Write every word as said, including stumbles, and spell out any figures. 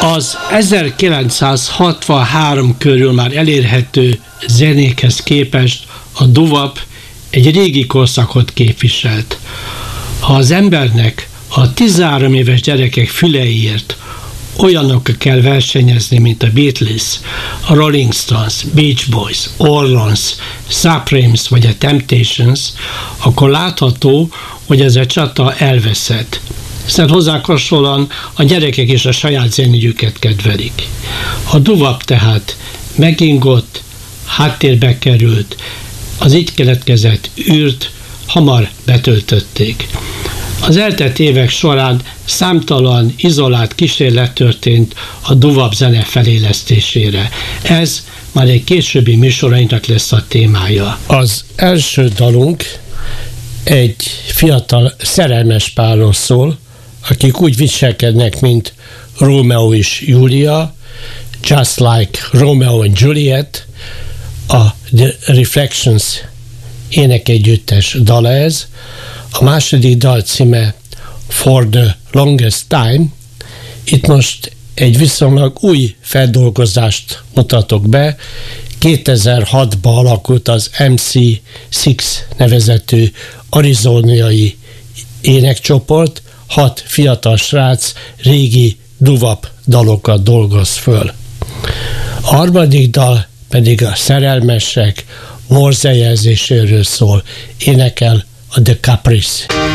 Az ezerkilencszázhatvanhárom körül már elérhető zenékhez képest a doo-wop egy régi korszakot képviselt. Ha az embernek a tizenhárom éves gyerekek füleiért olyanokkal kell versenyezni, mint a Beatles, a Rolling Stones, Beach Boys, Orlons, Supremes vagy a Temptations, akkor látható, hogy ez a csata elveszett. Hiszen hozzá hasonlóan a gyerekek is a saját zenéjüket kedvelik. A doo-wop tehát megingott, háttérbe került, az így keletkezett űrt hamar betöltötték. Az eltelt évek során számtalan izolált kísérlet történt a doo-wop zene felélesztésére. Ez már egy későbbi műsorainknak lesz a témája. Az első dalunk egy fiatal szerelmes párról szól, akik úgy viselkednek, mint Rómeó és Júlia, Just Like Romeo and Juliet, a The Reflections énekegyüttes dala ez. A második dal címe For the Longest Time. Itt most egy viszonylag új feldolgozást mutatok be. kétezer-hatban alakult az em cé hat nevezetű arizonai énekcsoport, hat fiatal srác régi doo-wop dalokat dolgoz föl. A harmadik dal pedig a szerelmesek morzejelzéséről szól, énekel a The Caprice.